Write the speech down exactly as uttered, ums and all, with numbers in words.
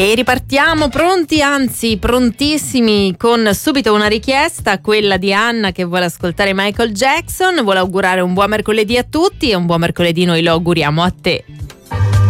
E ripartiamo pronti, anzi prontissimi, con subito una richiesta, quella di Anna che vuole ascoltare Michael Jackson, vuole augurare un buon mercoledì a tutti e un buon mercoledì noi lo auguriamo a te.